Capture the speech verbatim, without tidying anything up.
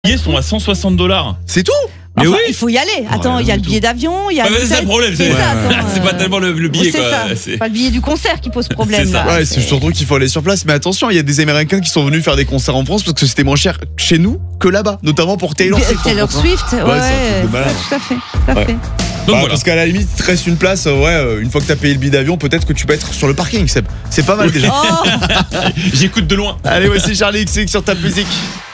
Les billets sont à cent soixante dollars. C'est tout? Mais Enfin, oui. il faut y aller. Attends, il Ouais, y a le tout. billet d'avion, il y a. Ouais, mais c'est ça le problème. C'est ça, ouais. attends, c'est pas euh, tellement le, le billet. C'est quoi. ça. C'est Pas le billet du concert qui pose problème. C'est ça. là. Ouais, c'est surtout qu'il faut aller sur place. Mais attention, il y a des Américains qui sont venus faire des concerts en France parce que c'était moins cher chez nous que là-bas, notamment pour Taylor Swift. Taylor Swift, ouais, c'est un truc de malade. tout à fait, tout à Ouais. fait. Donc Bah, voilà. Parce qu'à la limite, il te reste une place, euh, ouais, euh, une fois que t'as payé le billet d'avion, peut-être que tu peux être sur le parking. C'est, c'est pas mal déjà. Oh J'écoute de loin. Allez, voici Charlie X X sur ta musique.